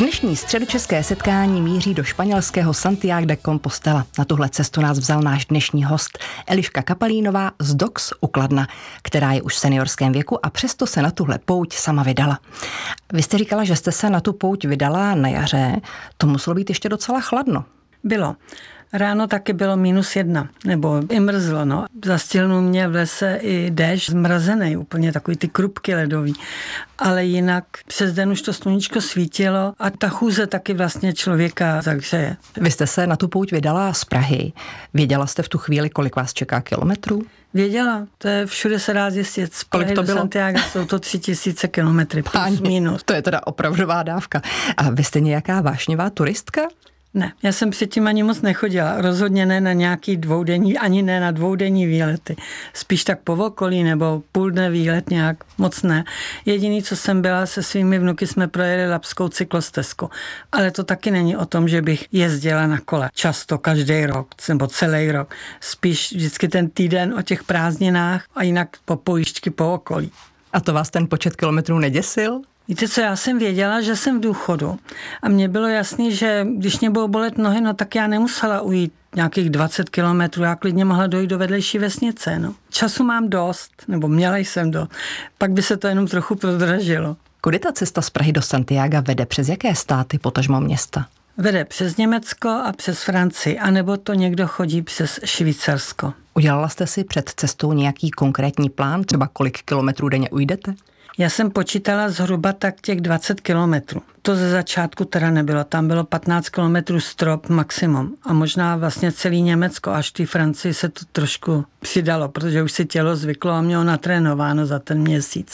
Dnešní středočeské setkání míří do španělského Santiago de Compostela. Na tuhle cestu nás vzal náš dnešní host Eliška Kapalínová z DOX u Kladna, která je už v seniorském věku a přesto se na tuhle pouť sama vydala. Vy jste říkala, že jste se na tu pouť vydala na jaře. To muselo být ještě docela chladno. Bylo. Ráno taky bylo -1, nebo i mrzlo, no. Zastihnul mě v lese i déšť zmrazený, úplně takový ty krupky ledový. Ale jinak přes den už to sluníčko svítilo a ta chůze taky vlastně člověka zahřeje. Vy jste se na tu pouť vydala z Prahy. Věděla jste v tu chvíli, kolik vás čeká kilometrů? Věděla, to je všude se dá zjistit. Z Prahy do Santiago jsou to 3000 kilometry, plus minus. To je teda opravdová dávka. A vy jste nějaká vášnivá turistka? Ne, já jsem předtím ani moc nechodila. Rozhodně ne na nějaký dvoudenní, ani ne na dvoudenní výlety. Spíš tak po okolí nebo půl dne výlet nějak, moc ne. Jediný, co jsem byla se svými vnuky, jsme projeli Labskou cyklostezku. Ale to taky není o tom, že bych jezdila na kole. Často, každý rok, nebo celý rok. Spíš vždycky ten týden o těch prázdninách a jinak po pojížďky po okolí. A to vás ten počet kilometrů neděsil? Víte co, já jsem věděla, že jsem v důchodu a mně bylo jasný, že když mě budou bolet nohy, no tak já nemusela ujít nějakých 20 kilometrů, já klidně mohla dojít do vedlejší vesnice. No. Času mám dost, nebo měla jsem dost, pak by se to jenom trochu prodražilo. Kudy ta cesta z Prahy do Santiaga vede? Přes jaké státy, potažmo města? Vede přes Německo a přes Francii, anebo to někdo chodí přes Švýcarsko. Udělala jste si před cestou nějaký konkrétní plán, třeba kolik kilometrů denně ujdete? Já jsem počítala zhruba tak těch 20 kilometrů. To ze začátku teda nebylo, tam bylo 15 kilometrů strop maximum a možná vlastně celý Německo, až v té Francii se to trošku přidalo, protože už si tělo zvyklo a mělo natrénováno za ten měsíc.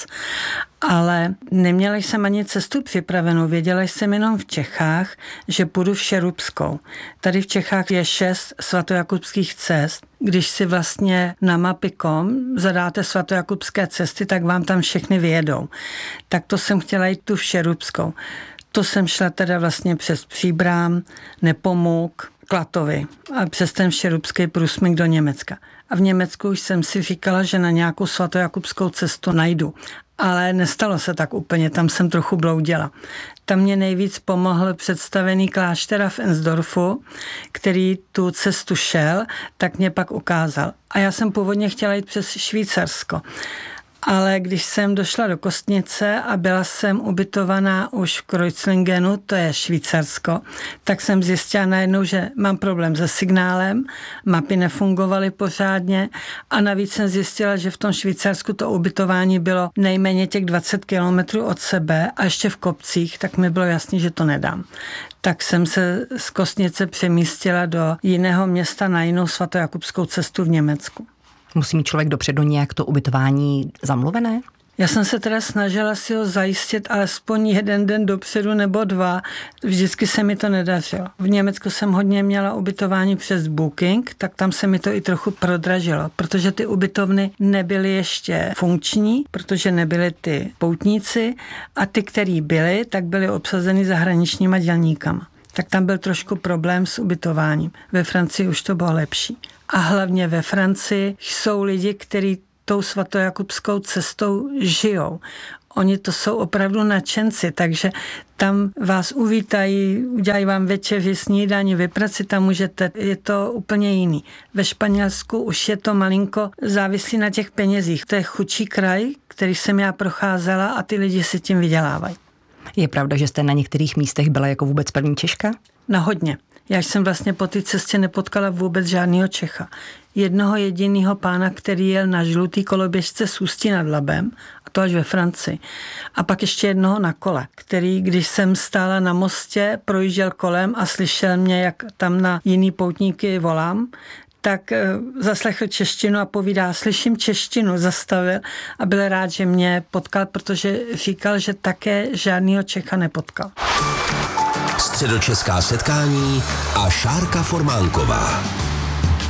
Ale neměla jsem ani cestu připravenou, věděla jsem jenom v Čechách, že půjdu Všerupskou. Tady v Čechách je 6 svatojakubských cest. Když si vlastně na mapy.com zadáte svatojakubské cesty, tak vám tam všechny vyjedou. Tak to jsem chtěla jít tu Všerupskou. To jsem šla teda vlastně přes Příbram, Nepomuk, Klatovy a přes ten Všerupský průsmyk do Německa. A v Německu už jsem si říkala, že na nějakou svatojakubskou cestu najdu. Ale nestalo se tak úplně, tam jsem trochu bloudila. Tam mě nejvíc pomohl představený kláštera v Ensdorfu, který tu cestu šel, tak mě pak ukázal. A já jsem původně chtěla jít přes Švýcarsko. Ale když jsem došla do Kostnice a byla jsem ubytovaná už v Kreuzlingenu, to je Švýcarsko, tak jsem zjistila najednou, že mám problém se signálem, mapy nefungovaly pořádně a navíc jsem zjistila, že v tom Švýcarsku to ubytování bylo nejméně těch 20 kilometrů od sebe a ještě v kopcích, tak mi bylo jasný, že to nedám. Tak jsem se z Kostnice přemístila do jiného města na jinou svatojakubskou cestu v Německu. Musí mít člověk dopředu nějak to ubytování zamluvené? Já jsem se teda snažila si ho zajistit alespoň jeden den dopředu nebo 2. Vždycky se mi to nedařilo. V Německu jsem hodně měla ubytování přes Booking, tak tam se mi to i trochu prodražilo, protože ty ubytovny nebyly ještě funkční, protože nebyly ty poutníci a ty, který byly, tak byly obsazeny zahraničníma dělníkama. Tak tam byl trošku problém s ubytováním. Ve Francii už to bylo lepší. A hlavně ve Francii jsou lidi, kteří tou svatojakubskou cestou žijou. Oni to jsou opravdu nadšenci, takže tam vás uvítají, udělají vám večeři, snídani, vyprat si tam můžete, je to úplně jiný. Ve Španělsku už je to malinko závislí na těch penězích. To je chudší kraj, který jsem já procházela a ty lidi si tím vydělávají. Je pravda, že jste na některých místech byla jako vůbec první Češka? Na hodně. Já jsem vlastně po té cestě nepotkala vůbec žádného Čecha. Jednoho jediného pána, který jel na žlutý koloběžce z Ústí nad Labem, a to až ve Francii. A pak ještě jednoho na kole, který, když jsem stála na mostě, projížděl kolem a slyšel mě, jak tam na jiný poutníky volám, tak zaslechl češtinu a povídá, slyším češtinu, zastavil a byl rád, že mě potkal, protože říkal, že také žádného Čecha nepotkal. Středočeská setkání a Šárka Formánková.